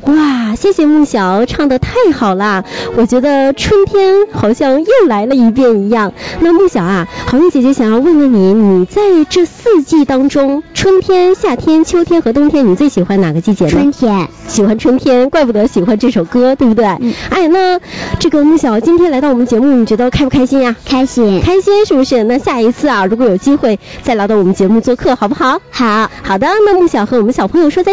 哇，谢谢木晓，唱得太好了，我觉得春天好像又来了一遍一样。那木晓啊，好运姐姐想要问问你，你在这4季当中，春天、夏天、秋天和冬天，你最喜欢哪个季节呢？ 春天。 喜欢春天，怪不得喜欢这首歌，对不对？哎，那这个木晓今天来到我们节目，你觉得开不开心呀？ 开心。 开心是不是？那下一次啊，如果有机会再来到我们节目做客，好不好？ 好。 好的，那木晓和我们小朋友说再见。